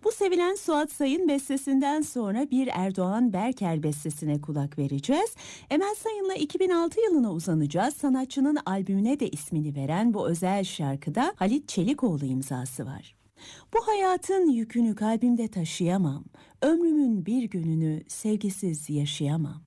Bu sevilen Suat Sayın bestesinden sonra bir Erdoğan Berker bestesine kulak vereceğiz. Emel Sayın'la 2006 yılına uzanacağız. Sanatçının albümüne de ismini veren bu özel şarkıda Halit Çelikoğlu imzası var. Bu hayatın yükünü kalbimde taşıyamam. Ömrümün bir gününü sevgisiz yaşayamam.